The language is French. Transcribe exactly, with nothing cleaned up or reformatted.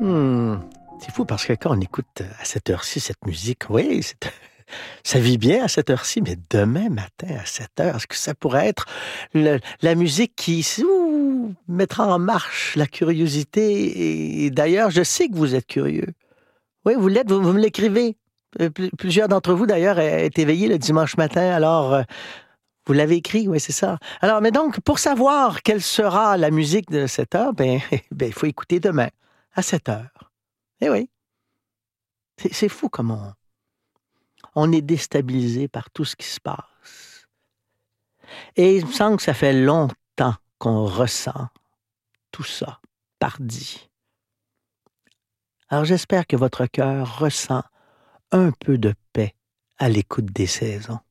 Hmm, c'est fou parce que quand on écoute à cette heure-ci cette musique, oui, c'est- ça vit bien à cette heure-ci, mais demain matin à sept heures, est-ce que ça pourrait être le- la musique qui ouh, mettra en marche la curiosité? Et d'ailleurs, je sais que vous êtes curieux. Oui, vous l'êtes, vous, vous me l'écrivez. Euh, pl- Plusieurs d'entre vous, d'ailleurs, est éveillés le dimanche matin. Alors, euh, vous l'avez écrit, oui, c'est ça. Alors, mais donc, pour savoir quelle sera la musique de cette heure, ben, ben, il faut écouter demain à sept heures. Eh oui. C'est c'est fou comment on, on est déstabilisé par tout ce qui se passe. Et il me semble que ça fait longtemps qu'on ressent tout ça, pardi. Alors j'espère que votre cœur ressent un peu de paix à l'écoute des saisons.